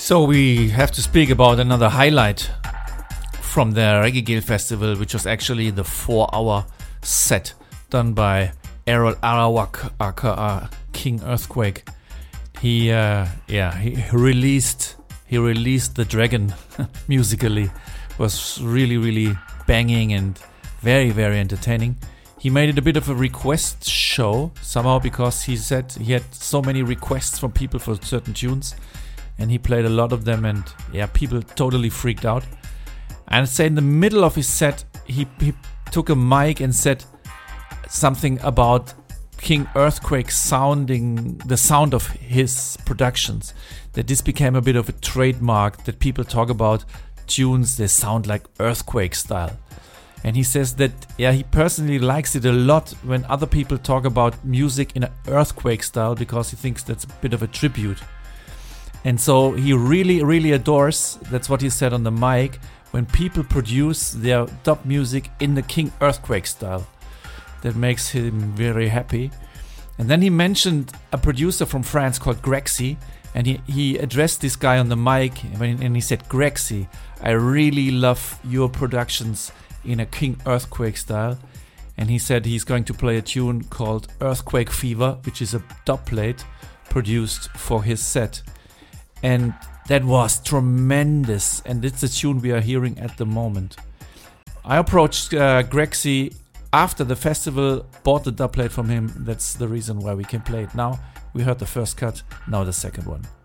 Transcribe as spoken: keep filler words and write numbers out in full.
So we have to speak about another highlight from the Reggae Gale Festival, which was actually the four-hour set done by Errol Arawak, aka King Earthquake. He, uh, yeah, he released he released the dragon musically. Was really, really banging and very, very entertaining. He made it a bit of a request show somehow because he said he had so many requests from people for certain tunes, and he played a lot of them, and yeah, people totally freaked out. And say in the middle of his set, he, he took a mic and said something about King Earthquake sounding the sound of his productions. That this became a bit of a trademark, that people talk about tunes, they sound like Earthquake style. And he says that, yeah, he personally likes it a lot when other people talk about music in an Earthquake style, because he thinks that's a bit of a tribute. And so he really, really adores, that's what he said on the mic, when people produce their dub music in the King Earthquake style. That makes him very happy. And then he mentioned a producer from France called Grexy, and he, he addressed this guy on the mic, and he said, Grexy, I really love your productions in a King Earthquake style. And he said he's going to play a tune called Earthquake Fever, which is a dub plate produced for his set. And that was tremendous, and it's the tune we are hearing at the moment. I approached uh, Grexy after the festival, bought the dub plate from him. That's the reason why we can play it now. We heard the first cut, now the second one.